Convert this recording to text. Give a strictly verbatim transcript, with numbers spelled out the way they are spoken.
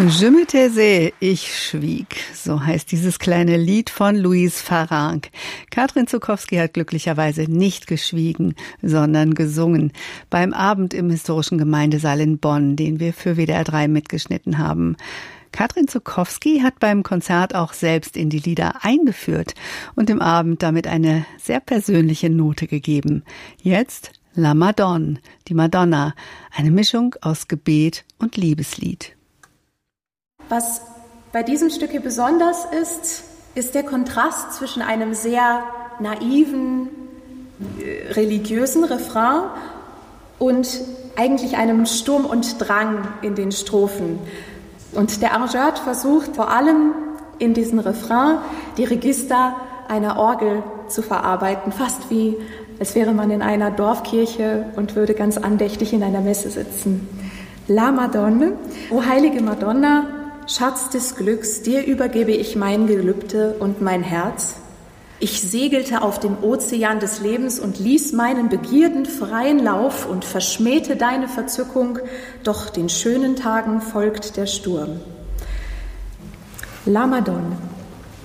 Je me taisais, ich schwieg. So heißt dieses kleine Lied von Louise Farrenc. Katrin Zuckowski hat glücklicherweise nicht geschwiegen, sondern gesungen. Beim Abend im Historischen Gemeindesaal in Bonn, den wir für W D R drei mitgeschnitten haben. Katrin Zuckowski hat beim Konzert auch selbst in die Lieder eingeführt und dem Abend damit eine sehr persönliche Note gegeben. Jetzt La Madone, die Madonna, eine Mischung aus Gebet und Liebeslied. Was bei diesem Stück hier besonders ist, ist der Kontrast zwischen einem sehr naiven, religiösen Refrain und eigentlich einem Sturm und Drang in den Strophen. Und der Arrangeur hat versucht, vor allem in diesen Refrain die Register einer Orgel zu verarbeiten, fast wie, als wäre man in einer Dorfkirche und würde ganz andächtig in einer Messe sitzen. La Madone, o heilige Madonna, Schatz des Glücks, dir übergebe ich mein Gelübde und mein Herz. Ich segelte auf dem Ozean des Lebens und ließ meinen Begierden freien Lauf und verschmähte deine Verzückung, doch den schönen Tagen folgt der Sturm. La Madone.